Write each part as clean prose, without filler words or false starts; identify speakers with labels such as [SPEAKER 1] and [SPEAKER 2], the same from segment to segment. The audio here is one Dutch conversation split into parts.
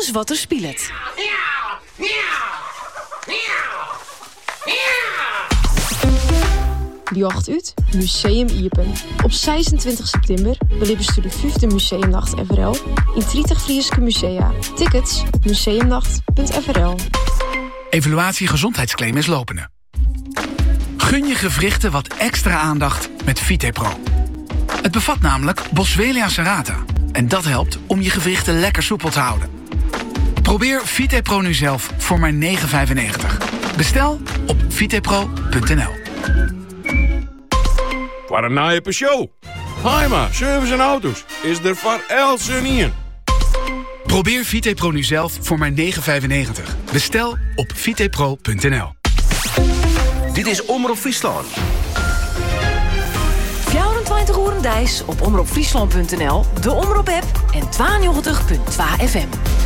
[SPEAKER 1] alles wat er speelt.
[SPEAKER 2] Die 8 uit, Museum Iepen. Op 26 september beleven ze de 5e Museumnacht FRL in 30 Friese musea. Tickets museumnacht.frl.
[SPEAKER 3] Evaluatie gezondheidsclaim is lopende. Gun je gewrichten wat extra aandacht met VitePro. Het bevat namelijk Boswellia serrata. En dat helpt om je gewrichten lekker soepel te houden. Probeer VitePro nu zelf voor maar €9,95. Bestel op vitepro.nl.
[SPEAKER 4] Voor een nieuwe show. Heima, service en auto's is er voor elke in.
[SPEAKER 3] Probeer VitePro nu zelf voor maar €9,95. Bestel op vitepro.nl.
[SPEAKER 5] Dit is Omroep Friesland.
[SPEAKER 1] 24 uur dijs op omroepfriesland.nl, de Omroep-app en 92.2 FM.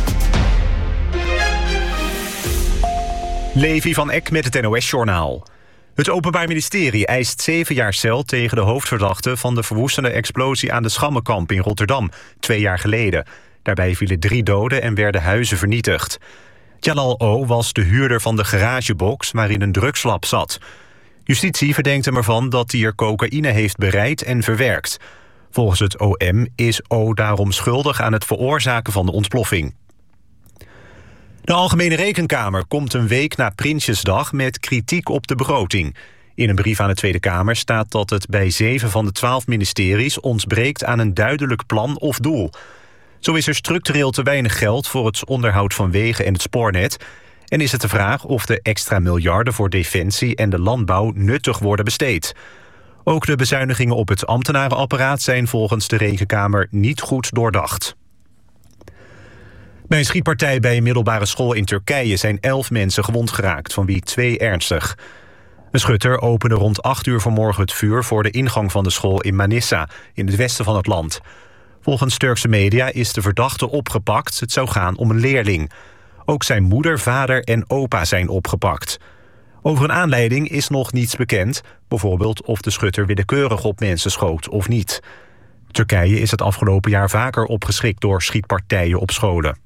[SPEAKER 6] Levi van Eck met het NOS-journaal. Het Openbaar Ministerie eist 7 jaar cel tegen de hoofdverdachte van de verwoestende explosie aan de Schammenkamp in Rotterdam 2 jaar geleden. Daarbij vielen 3 doden en werden huizen vernietigd. Jalal O. was de huurder van de garagebox waarin een drugslab zat. Justitie verdenkt hem ervan dat hij er cocaïne heeft bereid en verwerkt. Volgens het OM is O. daarom schuldig aan het veroorzaken van de ontploffing. De Algemene Rekenkamer komt een week na Prinsjesdag met kritiek op de begroting. In een brief aan de Tweede Kamer staat dat het bij 7 van de 12 ministeries ontbreekt aan een duidelijk plan of doel. Zo is er structureel te weinig geld voor het onderhoud van wegen en het spoornet. En is het de vraag of de extra miljarden voor defensie en de landbouw nuttig worden besteed. Ook de bezuinigingen op het ambtenarenapparaat zijn volgens de Rekenkamer niet goed doordacht. Bij een schietpartij bij een middelbare school in Turkije zijn 11 mensen gewond geraakt, van wie 2 ernstig. Een schutter opende rond 8 uur vanmorgen het vuur voor de ingang van de school in Manisa, in het westen van het land. Volgens Turkse media is de verdachte opgepakt. Het zou gaan om een leerling. Ook zijn moeder, vader en opa zijn opgepakt. Over een aanleiding is nog niets bekend. Bijvoorbeeld of de schutter willekeurig op mensen schoot of niet. Turkije is het afgelopen jaar vaker opgeschrikt door schietpartijen op scholen.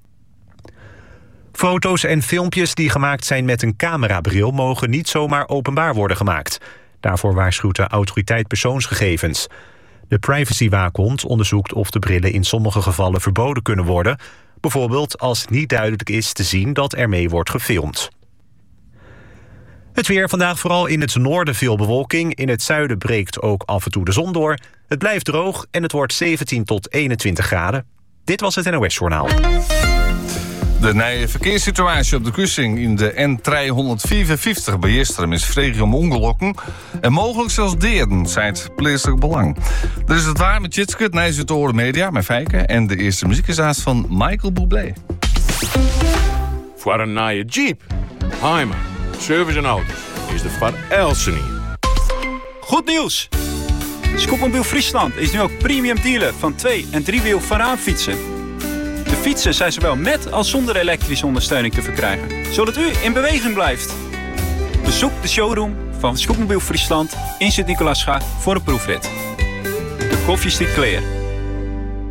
[SPEAKER 6] Foto's en filmpjes die gemaakt zijn met een camerabril mogen niet zomaar openbaar worden gemaakt. Daarvoor waarschuwt de Autoriteit Persoonsgegevens. De privacywaakhond onderzoekt of de brillen in sommige gevallen verboden kunnen worden. Bijvoorbeeld als niet duidelijk is te zien dat ermee wordt gefilmd. Het weer vandaag vooral in het noorden veel bewolking. In het zuiden breekt ook af en toe de zon door. Het blijft droog en het wordt 17 tot 21 graden. Dit was het NOS-journaal.
[SPEAKER 7] De nieuwe verkeerssituatie op de kruising in de N354 bij Jestrum is vreemd om ongelukken. En mogelijk zelfs deren, zei het plaatselijk belang. Er is het waar met Jitske, het Nijs uit de Oren Media, met Fijke. En de eerste muziek is van Michael Bublé.
[SPEAKER 4] Voor een nieuwe Jeep. Heima, service en auto's is er voor elke in.
[SPEAKER 8] Goed nieuws! Scootmobiel Friesland is nu ook premium dealer van 2- en 3-wiel voorraadfietsen. De fietsen zijn zowel met als zonder elektrische ondersteuning te verkrijgen, zodat u in beweging blijft. Bezoek de showroom van Scootmobiel Friesland in Sint-Nicolaasga voor een proefrit. De koffie stikt clear.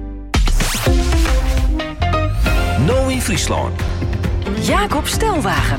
[SPEAKER 5] Nou in Friesland.
[SPEAKER 1] Jacob Stelwagen.